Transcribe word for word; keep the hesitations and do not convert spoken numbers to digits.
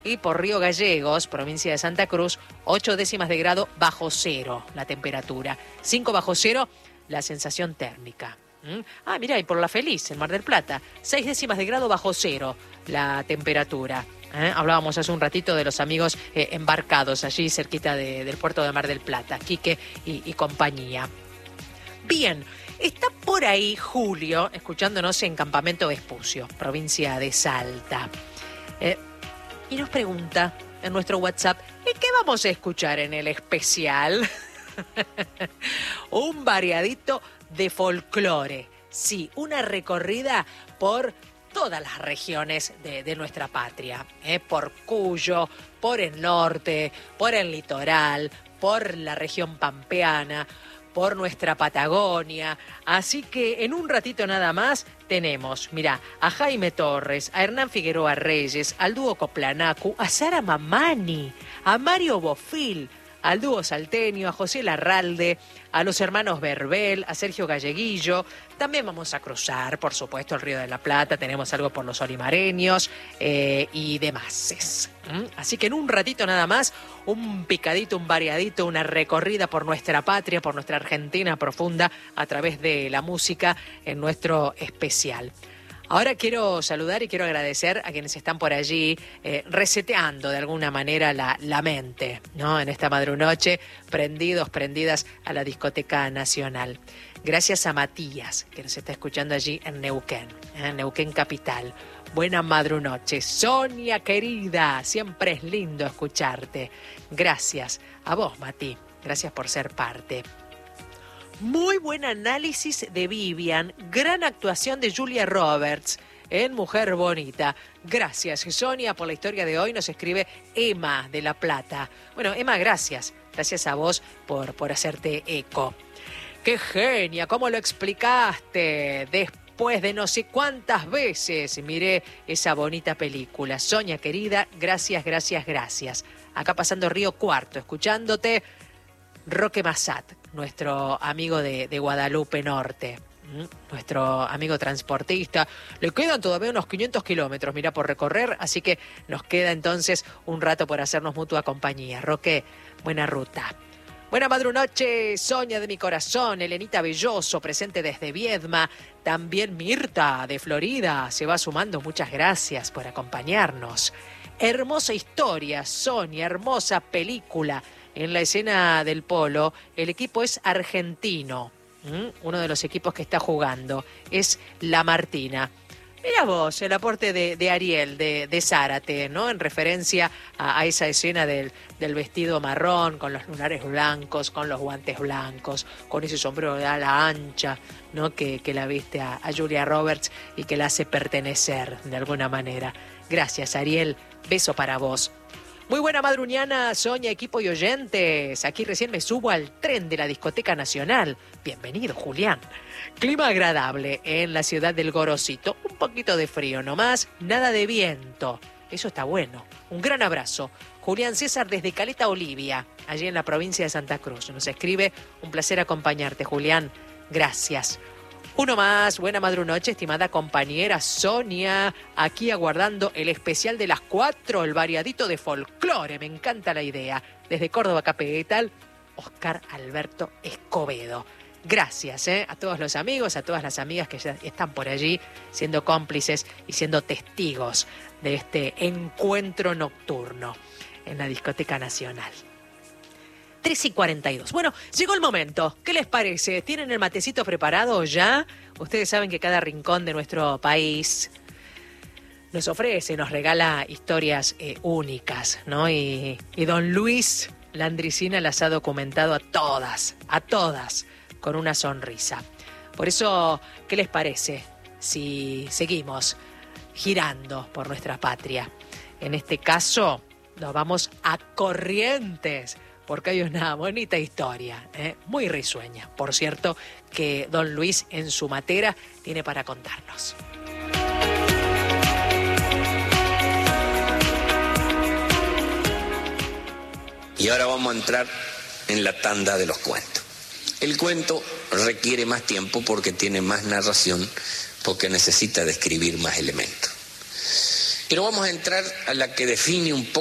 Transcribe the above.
Y por Río Gallegos, provincia de Santa Cruz, ocho décimas de grado bajo cero la temperatura. cinco bajo cero la sensación térmica. ¿Mm? Ah, mirá, y por La Feliz, en Mar del Plata, seis décimas de grado bajo cero la temperatura. ¿Eh? Hablábamos hace un ratito de los amigos eh, embarcados allí cerquita de, del puerto de Mar del Plata, Quique y, y compañía. Bien, está por ahí Julio, escuchándonos en Campamento Vespucio, provincia de Salta. Eh, y nos pregunta en nuestro WhatsApp, ¿y qué vamos a escuchar en el especial? Un variadito de folclore. Sí, una recorrida por todas las regiones de, de nuestra patria, ¿eh? Por Cuyo, por el norte, por el litoral, por la región pampeana, por nuestra Patagonia. Así que en un ratito nada más tenemos, mirá, a Jaime Torres, a Hernán Figueroa Reyes, al dúo Coplanacu, a Sara Mamani, a Mario Bofil, al dúo salteño, a José Larralde, a los hermanos Verbel, a Sergio Galleguillo. También vamos a cruzar, por supuesto, el Río de la Plata, tenemos algo por los olimareños eh, y demás. ¿Mm? Así que en un ratito nada más, un picadito, un variadito, una recorrida por nuestra patria, por nuestra Argentina profunda, a través de la música en nuestro especial. Ahora quiero saludar y quiero agradecer a quienes están por allí eh, reseteando de alguna manera la, la mente, ¿no? En esta madrunoche, prendidos, prendidas a la Discoteca Nacional. Gracias a Matías, que nos está escuchando allí en Neuquén, ¿eh? en Neuquén Capital. Buena madrunoche. Sonia, querida, siempre es lindo escucharte. Gracias a vos, Mati. Gracias por ser parte. Muy buen análisis de Vivian, gran actuación de Julia Roberts en Mujer Bonita. Gracias, Sonia, por la historia de hoy. Nos escribe Emma de La Plata. Bueno, Emma, gracias. Gracias a vos por, por hacerte eco. ¡Qué genia! ¿Cómo lo explicaste? Después de no sé cuántas veces miré esa bonita película. Sonia, querida, gracias, gracias, gracias. Acá pasando Río Cuarto, escuchándote. Roque Massat, nuestro amigo de, de Guadalupe Norte, ¿Mm? nuestro amigo transportista. Le quedan todavía unos quinientos kilómetros, mira, por recorrer, así que nos queda entonces un rato por hacernos mutua compañía. Roque, buena ruta. Buena madrunoche, Sonia de mi corazón, Elenita Belloso, presente desde Viedma, también Mirta de Florida, se va sumando, muchas gracias por acompañarnos. Hermosa historia, Sonia, hermosa película. En la escena del polo, el equipo es argentino. ¿Mm? Uno de los equipos que está jugando es La Martina. Mira vos, el aporte de, de Ariel, de, de Zárate, ¿no? En referencia a, a esa escena del, del vestido marrón, con los lunares blancos, con los guantes blancos, con ese sombrero de ala ancha, ¿no? Que, que la viste a, a Julia Roberts y que la hace pertenecer de alguna manera. Gracias, Ariel. Beso para vos. Muy buena madruñana, Sonia, equipo y oyentes. Aquí recién me subo al tren de la Discoteca Nacional. Bienvenido, Julián. Clima agradable en la ciudad del Gorosito. Un poquito de frío nomás, nada de viento. Eso está bueno. Un gran abrazo. Julián César desde Caleta Olivia, allí en la provincia de Santa Cruz. Nos escribe, un placer acompañarte, Julián. Gracias. Uno más, buena madrunoche, estimada compañera Sonia, aquí aguardando el especial de las cuatro, el variadito de folclore, me encanta la idea. Desde Córdoba Capital, Oscar Alberto Escobedo. Gracias ¿eh? a todos los amigos, a todas las amigas que ya están por allí siendo cómplices y siendo testigos de este encuentro nocturno en la Discoteca Nacional. tres y cuarenta y dos. Bueno, llegó el momento. ¿Qué les parece? ¿Tienen el matecito preparado ya? Ustedes saben que cada rincón de nuestro país nos ofrece, nos regala historias eh, únicas, ¿no? Y, y don Luis Landricina las ha documentado a todas, a todas, con una sonrisa. Por eso, ¿qué les parece si seguimos girando por nuestra patria? En este caso, nos vamos a Corrientes, porque hay una bonita historia, ¿eh? muy risueña, por cierto, que don Luis en su matera tiene para contarnos. Y ahora vamos a entrar en la tanda de los cuentos. El cuento requiere más tiempo porque tiene más narración, porque necesita describir más elementos. Pero vamos a entrar a la que define un poco